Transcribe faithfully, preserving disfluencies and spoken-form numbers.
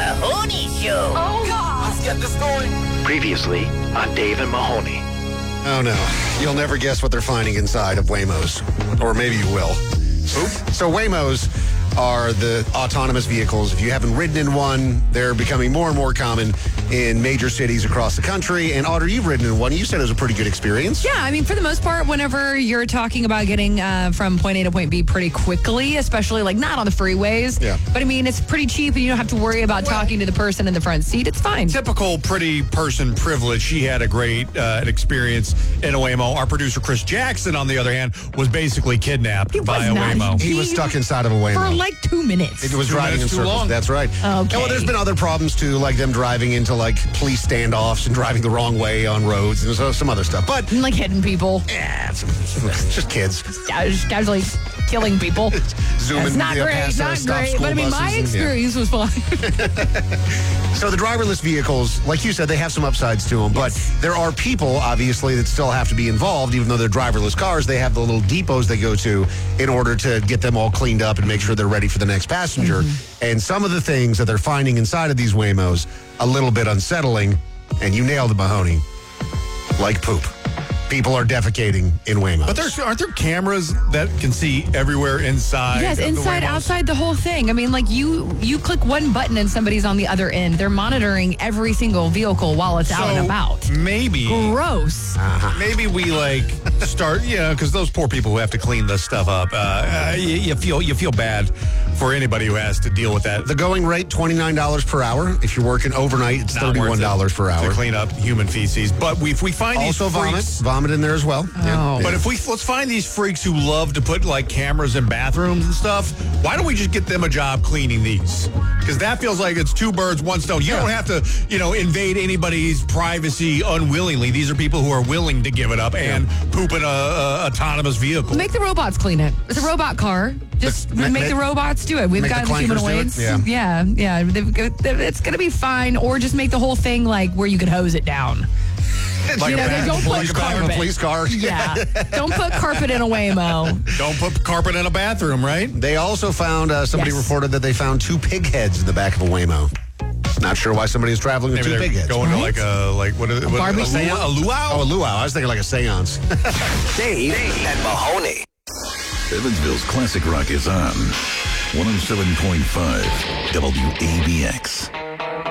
Mahoney Show. Oh, God. Let's get this going. Previously on Dave and Mahoney. Oh, no. You'll never guess what they're finding inside of Waymos. Or maybe you will. Oop. So Waymos are the autonomous vehicles. If you haven't ridden in one, they're becoming more and more common in major cities across the country. And Audrey, you've ridden in one. You said it was a pretty good experience. Yeah, I mean, for the most part, whenever you're talking about getting uh, from point A to point B pretty quickly, especially like not on the freeways. Yeah. But I mean, it's pretty cheap and you don't have to worry about Well, talking to the person in the front seat. It's fine. Typical pretty person privilege. She had a great uh, experience in a Waymo. Our producer, Chris Jackson, on the other hand, was basically kidnapped He was by a not. Waymo. He was stuck inside of a Waymo. For like two minutes. It was Two driving in minutes too circles. long. That's right. Okay. And, well, there's been other problems too, like them driving into like police standoffs and driving the wrong way on roads and so, some other stuff. But And, like hitting people. yeah, it's, it's just kids Cas- Casually killing people. zooming. That's not yeah, great, past, uh, not stop great. school But I mean, buses my and- yeah. experience was fine. So the driverless vehicles, like you said, they have some upsides to them, but there are people, obviously, that still have to be involved, even though they're driverless cars. They have the little depots they go to in order to get them all cleaned up and make sure they're ready for the next passenger. Mm-hmm. And some of the things that they're finding inside of these Waymos, a little bit unsettling, and you nailed it, Mahoney, like poop. People are defecating in Waymos. But there's aren't there cameras that can see everywhere inside? Yes, of the inside, Waymos? outside, the whole thing. I mean, like you you click one button and somebody's on the other end. They're monitoring every single vehicle while it's out and So, about. Maybe. Gross. Maybe we like start, you know, because those poor people who have to clean this stuff up, uh, uh, you, you feel you feel bad for anybody who has to deal with that. The going rate, twenty-nine dollars per hour. If you're working overnight, it's Not worth thirty-one dollars it per hour. to clean up human feces. But we, if we find Also these vomit. freaks, Vomit in there as well. Oh. but if we let's find these freaks who love to put like cameras in bathrooms and stuff, why don't we just get them a job cleaning these? Because that feels like it's two birds, one stone. You don't have to, you know, invade anybody's privacy unwillingly. These are people who are willing to give it up and poop in a, a autonomous vehicle. Make the robots clean it. It's a robot car. Just Ma- make ma- the robots do it. We've make got the the humanoids. clankers do it? Yeah, yeah. They've got- It's going to be fine. Or just make the whole thing like where you can hose it down. Like you a know, they bat- don't put like a bat- Car, a carpet. police car. Yeah. Don't put carpet in a Waymo. Don't put carpet in a bathroom, right? They also found, uh, somebody Yes. reported that they found two pig heads in the back of a Waymo. Not sure why somebody is traveling with Maybe two they're pig heads. going to Right? like a like what is it? Barbie a, seance? luau? a luau? Oh, a luau. I was thinking like a seance. Dave, Dave and Mahoney. Evansville's classic rock is on one oh seven point five W A B X.